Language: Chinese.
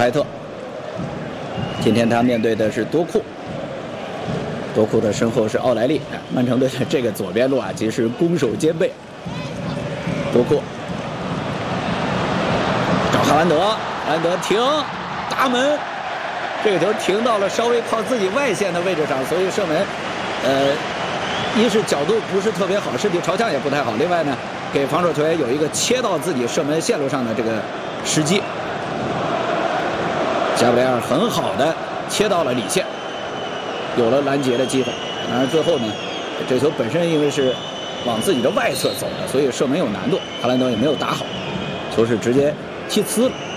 派特。今天他面对的是多库，多库的身后是奥莱利。曼城队的这个左边路啊，其实攻守兼备。多库找哈兰德，哈兰德停，大门，这个球停到了稍微靠自己外线的位置上，所以射门，一是角度不是特别好，身体朝向也不太好，另外呢，给防守球员有一个切到自己射门线路上的这个时机。加布雷尔很好的切到了里线，有了拦截的机会。当然最后呢，这球本身因为是往自己的外侧走的，所以射门有难度，哈兰德也没有打好，球是直接踢呲了。